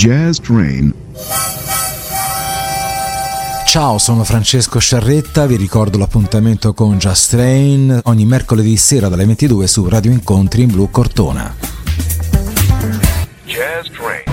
Jazz Train. Ciao, sono Francesco Sciarretta, vi ricordo l'appuntamento con Jazz Train ogni mercoledì sera dalle 22 su Radio Incontri in Blu Cortona. Jazz Train.